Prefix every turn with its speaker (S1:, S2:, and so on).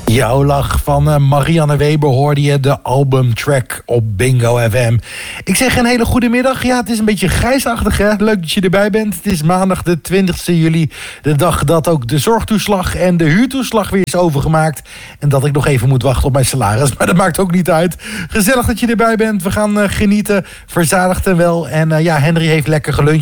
S1: Jouw lach van Marianne Weber hoorde je, de albumtrack op Bingo FM. Ik zeg een hele goede middag. Ja, het is een beetje grijsachtig, hè? Leuk dat je erbij bent. Het is maandag de 20e juli. De dag dat ook de zorgtoeslag en de huurtoeslag weer is overgemaakt. En dat ik nog even moet wachten op mijn salaris. Maar dat maakt ook niet uit. Gezellig dat je erbij bent. We gaan genieten. Verzadigd en wel. En Henry heeft lekker geluncht.